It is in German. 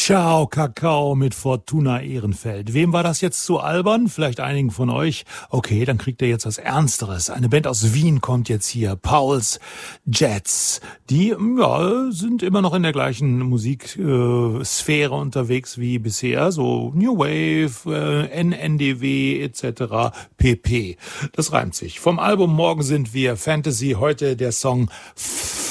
Ciao Kakao mit Fortuna Ehrenfeld. Wem war das jetzt zu albern? Vielleicht einigen von euch. Okay, dann kriegt ihr jetzt was Ernsteres. Eine Band aus Wien kommt jetzt hier. Pauls Jets. Die sind immer noch in der gleichen Musiksphäre unterwegs wie bisher. So New Wave, NNDW etc. pp. Das reimt sich. Vom Album Morgen sind wir Fantasy. Heute der Song